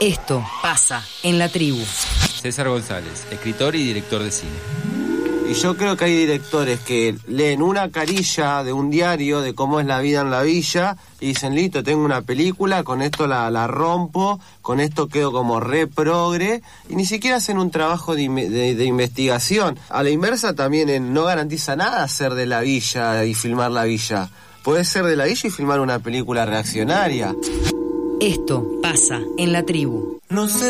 Esto pasa en la tribu. César González, escritor y director de cine. Y yo creo que hay directores que leen una carilla de un diario de cómo es la vida en la villa y dicen, listo, tengo una película, con esto la rompo, con esto quedo como re progre, y ni siquiera hacen un trabajo de investigación. A la inversa también no garantiza nada ser de la villa y filmar la villa. Podés ser de la villa y filmar una película reaccionaria. Esto pasa en la tribu. No sé